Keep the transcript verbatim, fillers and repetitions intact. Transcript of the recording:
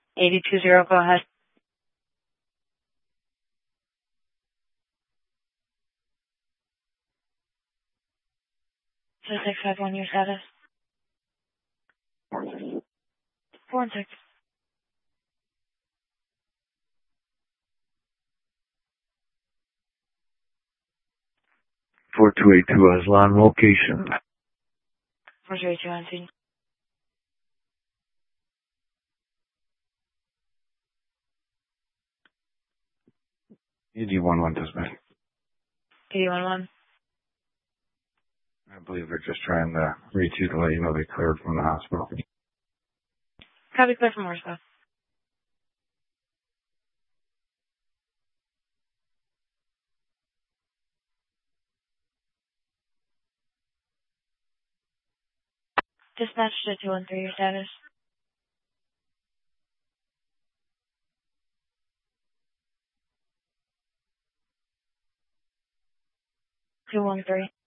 eight two zero, go ahead. So six five one, your status? Four and six. four two eight two Aslan, location. four two eight two on scene. E D one one dispatch. E D one one. I believe they're just trying to reach you to let you know they cleared from the hospital. Copy, clear from Morrisville. Dispatch to two one three, your status? two one three.